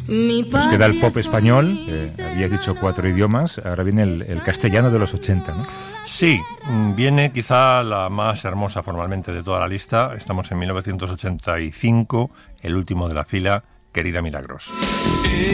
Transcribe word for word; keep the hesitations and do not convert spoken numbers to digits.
Nos queda el pop español, eh, habías dicho cuatro idiomas, ahora viene el, el castellano de los ochenta, ¿no? Sí, viene quizá la más hermosa formalmente de toda la lista. Estamos en mil novecientos ochenta y cinco, el último de la fila, Querida Milagros.